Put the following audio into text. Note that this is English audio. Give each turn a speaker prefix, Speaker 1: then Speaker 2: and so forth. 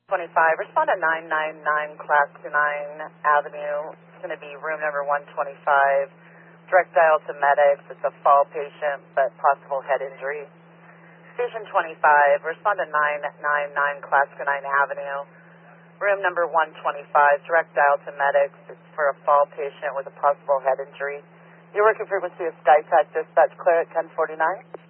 Speaker 1: 25, respond to 999 Class 29 Avenue. It's going to be room number 125. Direct dial to medics. It's a fall patient, but possible head injury. Station 25, respond to 999 Class 29 Avenue. Room number 125, direct dial to medics. It's for a fall patient with a possible head injury. Your working frequency is SkyTech, dispatch clear at 1049.